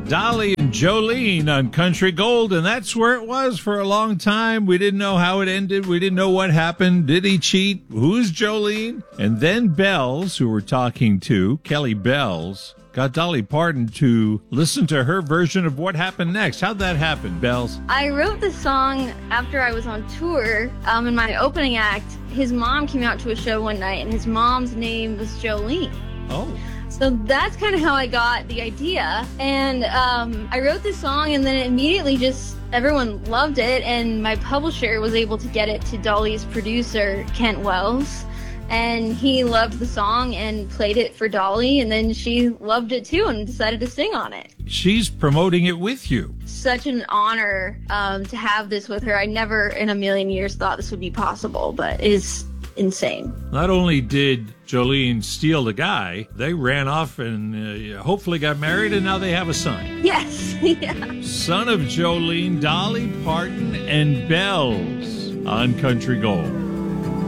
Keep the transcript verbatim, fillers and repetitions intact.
Dolly and Jolene on Country Gold, and that's where it was for a long time. We didn't know how it ended. We didn't know what happened. Did he cheat? Who's Jolene? And then Bells, who we're talking to, Kelly Bells, got Dolly Parton to listen to her version of what happened next. How'd that happen, Bells? I wrote this song after I was on tour. Um, in my opening act, his mom came out to a show one night, and his mom's name was Jolene. Oh. So that's kind of how I got the idea. And um, I wrote this song, and then immediately just everyone loved it. And my publisher was able to get it to Dolly's producer, Kent Wells. And he loved the song and played it for Dolly. And then she loved it too and decided to sing on it. She's promoting it with you. Such an honor um, to have this with her. I never in a million years thought this would be possible, but it is insane. Not only did Jolene steal the guy, they ran off and uh, hopefully got married, and now they have a son. Yes, yeah. Son of Jolene, Dolly Parton, and Bells on Country Gold.